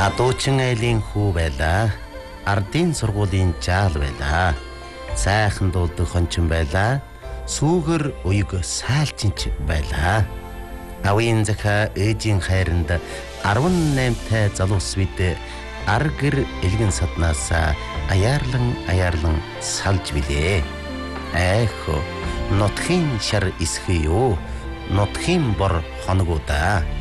Адуучин айлын хүү байлаа. Ардын сургуулийн жаал байлаа. Сайхан дуулдаг хончин байлаа. Сүүгэр уяг сайлчинч байлаа. Авийн захаа ээжийн хайранд 18-тай залуус бид ар гэр элгэн саднаас аяарлан салж билээ. Айхо нутхийн шар исхий юу? Нутхийн бор хоногуда.